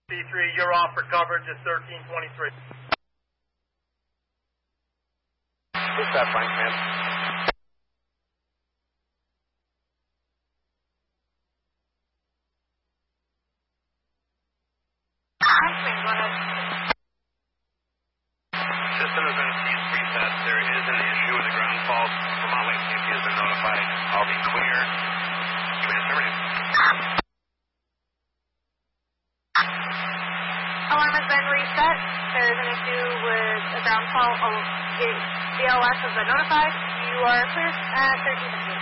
B3, you're off for coverage at 1323. What's that, Frank, man? Go ahead. System has been reset. There is an issue with the ground fault. Vermont Lake Safety has been notified. I'll be clear. Command terminated. Alarm has been reset. There is an issue with a ground fault. BLS has been notified. You are clear at 1350.